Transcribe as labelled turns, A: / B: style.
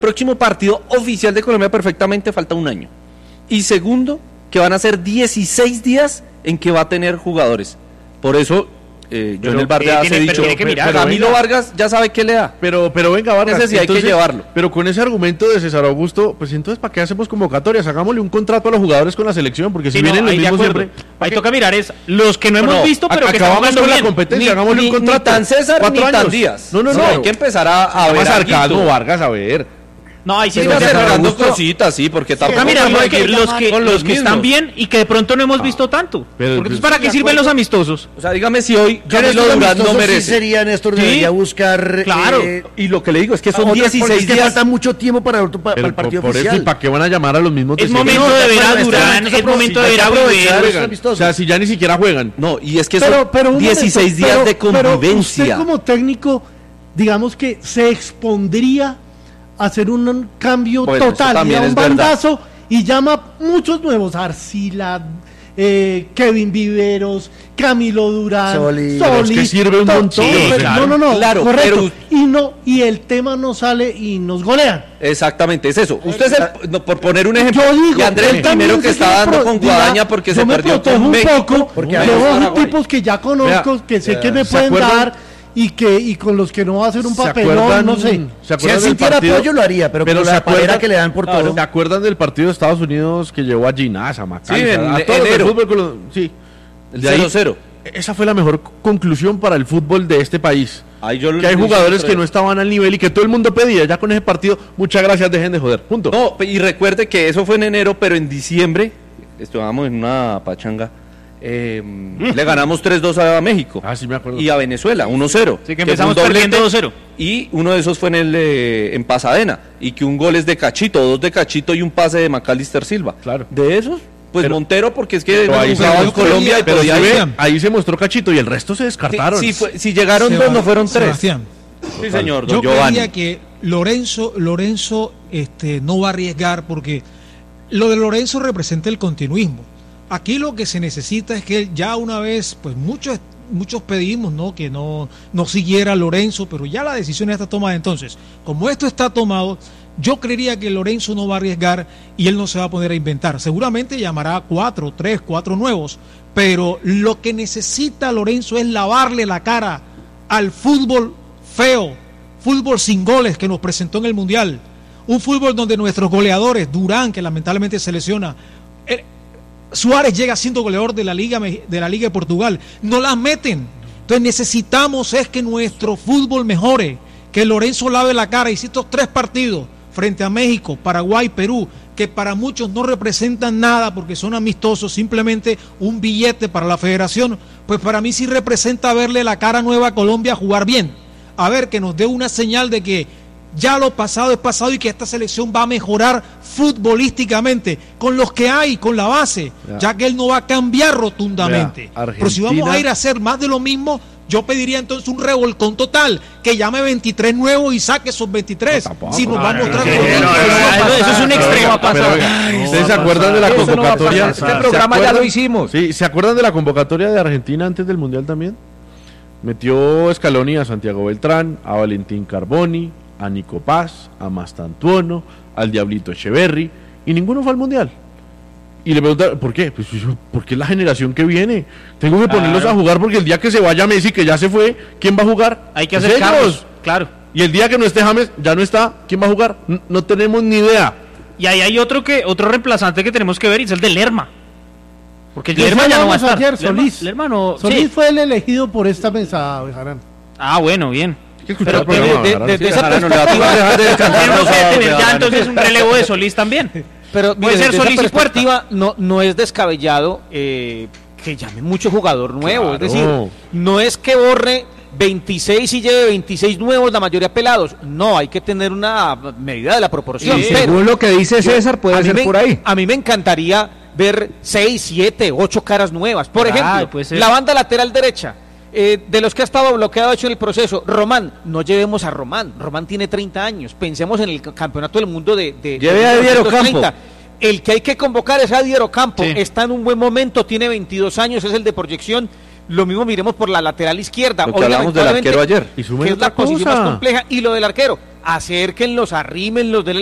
A: próximo partido oficial de Colombia perfectamente falta un año. Y segundo, que van a ser 16 días en que va a tener jugadores. Por eso, yo en el bar de AS he dicho, Camilo Vargas ya sabe qué le da.
B: Pero venga, Vargas,
A: ese sí hay que llevarlo.
B: Pero con ese argumento de César Augusto, pues entonces, ¿para qué hacemos convocatorias? Hagámosle un contrato a los jugadores con la selección, porque si vienen los mismos siempre...
C: Ahí toca mirar es los que no hemos visto, pero que
B: acabamos
C: están
B: con la
C: bien.
B: competencia, hagámosle un contrato.
A: Ni tan César, ni tan Díaz.
B: No,
A: hay que empezar a ver
B: sarcasmo, Vargas, a ver.
C: No, ahí sí
A: se cerrando cositas, sí, porque tampoco
C: mira, los que están
A: mismos.
C: Bien y que de pronto no hemos visto tanto.
B: Pero,
C: porque ¿para qué sirven los amistosos?
A: O sea, dígame si hoy Camilo Durán no merece.
D: Sí sería, Néstor, debería buscar...
C: Claro.
A: Y lo que le digo es que son 16 días.
D: Es que falta mucho tiempo para el partido
B: por
D: oficial.
B: Eso, ¿y para qué van a llamar a los mismos?
C: Es momento de ver a Durán, es momento de ver a Rivera.
B: O sea, si ya ni siquiera juegan.
A: No, y es que son 16 días de convivencia.
E: Pero usted como técnico, digamos que se expondría hacer un cambio total, y un bandazo, y llama muchos nuevos, Arcila, Kevin Viveros, Camilo Durán, Solís,
B: es que sirve un montón.
E: Claro, correcto, y el tema no sale y nos golean.
A: Exactamente, es eso. Usted por poner un ejemplo,
E: y
A: Andrés el primero que está dando con Guadaña porque se perdió con
E: un
A: México,
E: poco, porque de tipos que ya conozco, que sé que me pueden dar, y con los que no va a hacer un papelón, no sé.
D: Si él sintiera apoyo lo haría, pero con la palera que le dan por todo.
B: ¿Se acuerdan del partido de Estados Unidos que llevó a Ginás, a Macanza, a todo el fútbol? Sí,
A: el 0-0.
B: Esa fue la mejor conclusión para el fútbol de este país. Que hay jugadores que no estaban al nivel y que todo el mundo pedía ya con ese partido. Muchas gracias, dejen de joder. Punto.
A: No, y recuerde que eso fue en enero, pero en diciembre estábamos en una pachanga. Le ganamos 3-2 a México
B: sí me acuerdo.
A: Y a Venezuela 1-0.
C: Sí, que empezamos perdiendo 2-0.
A: Y uno de esos fue en Pasadena. Y que un gol es de Cachito, 2 de Cachito y un pase de Macalister Silva.
B: Claro.
A: De esos, pues Montero, porque es que
B: ahí
A: jugaba en Colombia y podía
B: ahí se mostró Cachito y el resto se descartaron.
A: Si llegaron 2, no fueron 3.
F: Sebastián.
A: Sí, señor,
F: Yo
A: Giovanni.
F: creía que Lorenzo no va a arriesgar, porque lo de Lorenzo representa el continuismo. Aquí lo que se necesita es que él ya una vez, pues muchos pedimos, ¿no?, que no siguiera Lorenzo, pero ya la decisión ya está tomada. Entonces, como esto está tomado, yo creería que Lorenzo no va a arriesgar y él no se va a poner a inventar. Seguramente llamará a 4 nuevos, pero lo que necesita Lorenzo es lavarle la cara al fútbol feo, fútbol sin goles que nos presentó en el Mundial. Un fútbol donde nuestros goleadores, Durán, que lamentablemente se lesiona, Suárez llega siendo goleador de la Liga de Portugal, no las meten. Entonces necesitamos es que nuestro fútbol mejore, que Lorenzo lave la cara. Y si estos 3 partidos frente a México, Paraguay, Perú, que para muchos no representan nada porque son amistosos, simplemente un billete para la federación, pues para mí sí representa verle la cara nueva a Colombia, jugar bien, a ver, que nos dé una señal de que ya lo pasado es pasado y que esta selección va a mejorar futbolísticamente con los que hay, con la base, ya que él no va a cambiar rotundamente. Pero si vamos a ir a hacer más de lo mismo, yo pediría entonces un revolcón total, que llame 23 nuevos y saque esos 23. Si nos va a mostrar
C: eso es un extremo.
B: ¿Ustedes se acuerdan de la convocatoria?
A: Este programa ya lo hicimos.
B: Sí, ¿se acuerdan de la convocatoria de Argentina antes del Mundial también? Metió Scaloni a Santiago Beltrán, a Valentín Carboni, a Nico Paz, a Mastantuono, al Diablito Echeverry, y ninguno fue al Mundial. Y le preguntaron, ¿por qué? Pues porque es la generación que viene. Tengo que ponerlos a jugar porque el día que se vaya Messi, que ya se fue, ¿quién va a jugar?
C: Hay que hacer cambios, claro.
B: Y el día que no esté James, ya no está, ¿quién va a jugar? No tenemos ni idea.
C: Y ahí hay otro reemplazante que tenemos que ver, y es el de Lerma. Porque el Lerma ya no va a estar.
E: Ayer, Solís. Solís fue el elegido por esta mesa, Bejarán.
C: Ah, bueno, bien.
A: Pero de esa perspectiva
C: tenemos que tener ya entonces un relevo de Solís también.
G: Pero
C: puede ser Solís y Puerta.
G: No es descabellado que llame mucho jugador nuevo.
B: Claro.
G: Es decir, no es que borre 26 y lleve 26 nuevos, la mayoría pelados. No, hay que tener una medida de la proporción.
A: Sí, según lo que dice César, puede ser por ahí.
G: A mí me encantaría ver 6, 7, 8 caras nuevas. Por ejemplo, la banda lateral derecha. De los que ha estado bloqueado hecho en el proceso, Román, no llevemos a Román tiene 30 años, pensemos en el campeonato del mundo
A: lleve a Dier Ocampo.
G: El que hay que convocar es a Dier Ocampo, está en un buen momento, tiene 22 años, es el de proyección. Lo mismo miremos por la lateral izquierda.
A: Lo que hablamos del arquero ayer.
G: Que es la posición más compleja. Y lo del arquero, acérquenlos, arrímenlos, denle